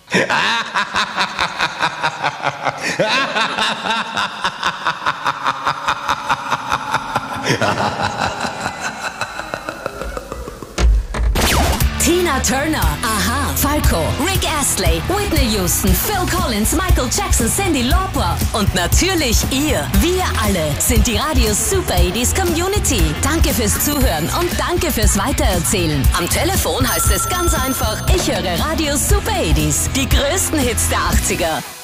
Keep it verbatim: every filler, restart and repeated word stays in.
Tina Turner, Aha, Falco, Rick Astley, Whitney Houston, Phil Collins, Michael Jackson, Cyndi Lauper und natürlich ihr. Wir alle sind die Radio Super achtziger Community. Danke fürs Zuhören und danke fürs Weitererzählen. Am Telefon heißt es ganz einfach, ich höre Radio Super achtziger. Die größten Hits der achtziger.